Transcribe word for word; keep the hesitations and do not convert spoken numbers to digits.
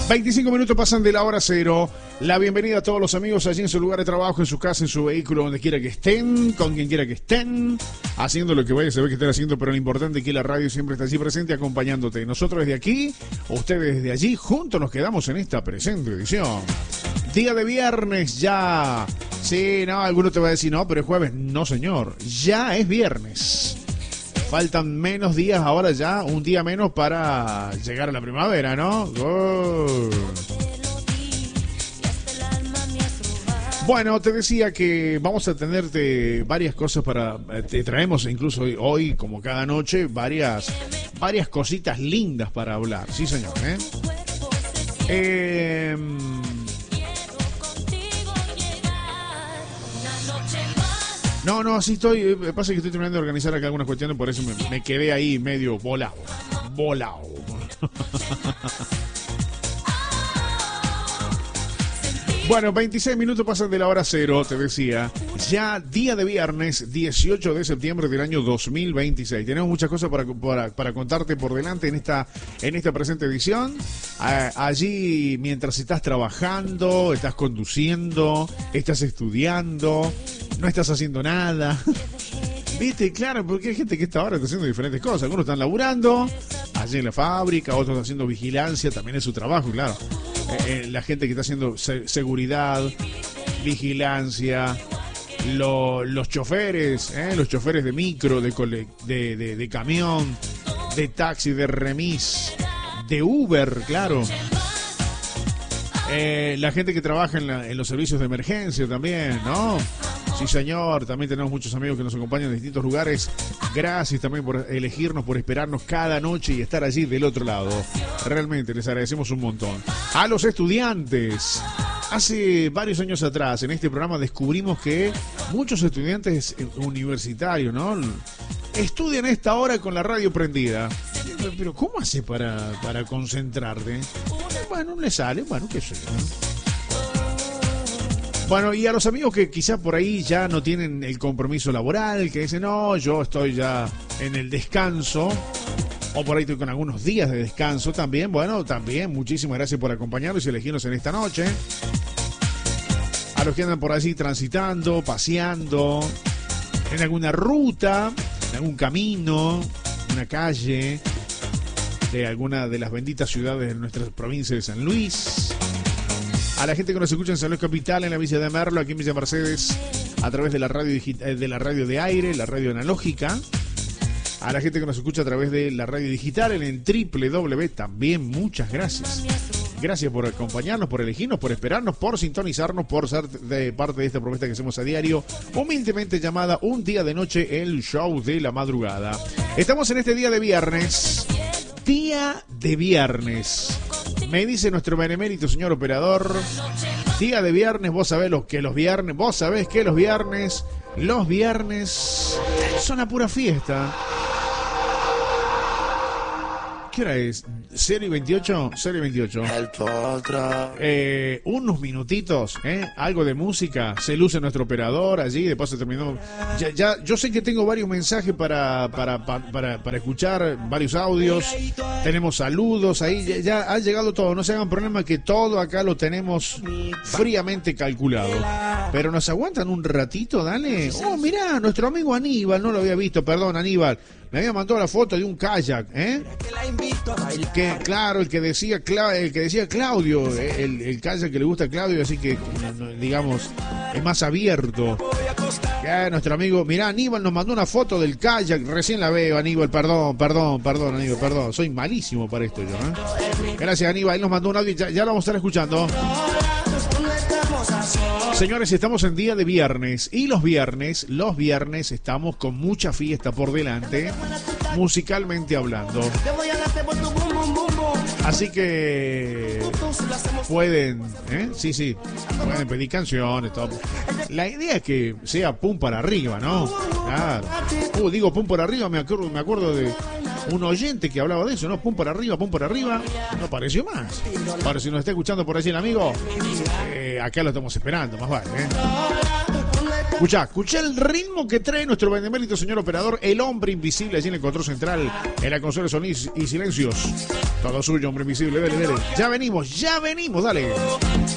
veinticinco minutos pasan de la hora cero. La bienvenida a todos los amigos allí en su lugar de trabajo, en su casa, en su vehículo, donde quiera que estén, con quien quiera que estén, haciendo lo que vaya a saber que estén haciendo, pero lo importante es que la radio siempre está allí presente acompañándote. Nosotros desde aquí, ustedes desde allí, juntos nos quedamos en esta presente edición. Día de viernes ya. Sí, no, alguno te va a decir no, pero es jueves. No, señor, ya es viernes. Faltan menos días ahora ya, un día menos para llegar a la primavera, ¿no? Oh. Bueno, te decía que vamos a tenerte varias cosas para... Te traemos incluso hoy, hoy como cada noche, varias, varias cositas lindas para hablar. Sí, señor, ¿eh? Eh... No, no, así estoy. Me pasa que estoy terminando de organizar acá algunas cuestiones, por eso me, me quedé ahí medio volado. Volado. Bueno, veintiséis minutos pasan de la hora cero, te decía. Ya día de viernes, dieciocho de septiembre del año dos mil veintiséis. Tenemos muchas cosas para, para, para contarte por delante en esta, en esta presente edición. A, allí, mientras estás trabajando, estás conduciendo, estás estudiando, no estás haciendo nada. Viste, claro, porque hay gente que está ahora está haciendo diferentes cosas. Algunos están laburando allí en la fábrica, otros haciendo vigilancia, también es su trabajo, claro. Eh, eh, la gente que está haciendo se- seguridad, vigilancia, lo, los choferes, eh, los choferes de micro, de, cole- de, de, de camión, de taxi, de remis, de Uber, claro. Eh, la gente que trabaja en, la, en los servicios de emergencia también, ¿no? Sí, señor, también tenemos muchos amigos que nos acompañan en distintos lugares. Gracias también por elegirnos, por esperarnos cada noche y estar allí del otro lado. Realmente les agradecemos un montón. A los estudiantes. Hace varios años atrás en este programa descubrimos que muchos estudiantes universitarios, ¿no?, estudian a esta hora con la radio prendida. Pero ¿cómo hace para, para concentrarte? Bueno, no le sale, bueno, qué sé yo, ¿no? Bueno, y a los amigos que quizás por ahí ya no tienen el compromiso laboral, que dicen, no, yo estoy ya en el descanso, o por ahí estoy con algunos días de descanso también, bueno, también muchísimas gracias por acompañarnos y elegirnos en esta noche. A los que andan por allí transitando, paseando, en alguna ruta, en algún camino, una calle de alguna de las benditas ciudades de nuestra provincia de San Luis. A la gente que nos escucha en San Luis Capital, en la Villa de Merlo, aquí en Villa Mercedes, a través de la radio digital, de la radio de aire, la radio analógica. A la gente que nos escucha a través de la radio digital en el doble u doble u doble u también muchas gracias. Gracias por acompañarnos, por elegirnos, por esperarnos, por sintonizarnos, por ser de parte de esta propuesta que hacemos a diario, humildemente llamada Un Día de Noche, el show de la madrugada. Estamos en este día de viernes. Día de viernes. Me dice nuestro benemérito señor operador, día de viernes, vos sabés lo que los viernes, vos sabés que los viernes, los viernes son a pura fiesta. ¿Qué hora es? ¿cero y veintiocho? cero y veintiocho. Eh, unos minutitos, ¿eh? Algo de música. Se luce nuestro operador allí. De paso terminó. Ya, ya, yo sé que tengo varios mensajes para, para, para, para, para escuchar, varios audios. Tenemos saludos ahí. Ya, ya ha llegado todo. No se hagan problema que todo acá lo tenemos fríamente calculado. Pero nos aguantan un ratito, dale. Oh, mirá, nuestro amigo Aníbal. No lo había visto, perdón, Aníbal. Me había mandado la foto de un kayak, ¿eh? Que, claro, el que decía el que decía Claudio, el, el kayak que le gusta a Claudio, así que, digamos, es más abierto. Ya, nuestro amigo, mirá, Aníbal nos mandó una foto del kayak, recién la veo, Aníbal, perdón, perdón, perdón, Aníbal, perdón, soy malísimo para esto yo, ¿eh? Gracias, Aníbal, él nos mandó un audio, ya, ya lo vamos a estar escuchando. Señores, estamos en día de viernes y los viernes, los viernes estamos con mucha fiesta por delante, musicalmente hablando. Así que pueden, ¿eh? Sí, sí, pueden pedir canciones, todo. La idea es que sea pum para arriba, ¿no? Claro. Uh, digo pum para arriba, me acuerdo, me acuerdo de un oyente que hablaba de eso, ¿no? Pum para arriba, pum para arriba. No pareció más. Ahora, si nos está escuchando por allí el amigo, eh, acá lo estamos esperando, más vale, ¿eh? Escucha, escucha el ritmo que trae nuestro benemérito señor operador, el hombre invisible allí en el control central, en la consola de sonidos y silencios. Todo suyo, hombre invisible, dale, dale. Ya venimos, ya venimos, dale.